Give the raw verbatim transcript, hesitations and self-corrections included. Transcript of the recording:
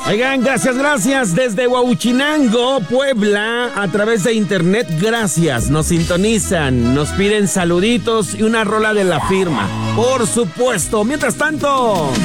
Oigan, gracias, gracias. Desde Huauchinango, Puebla, a través de internet, gracias. Nos sintonizan, nos piden saluditos y una rola de la firma. Por supuesto. Mientras tanto...